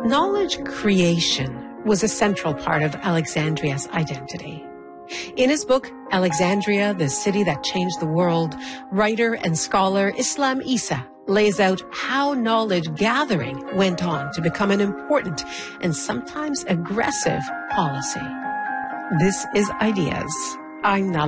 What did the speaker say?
Knowledge creation was a central part of Alexandria's identity. In his book, Alexandria, the City That Changed the World, writer and scholar Islam Issa lays out how knowledge gathering went on to become an important and sometimes aggressive policy. This is Ideas. I'm Nala.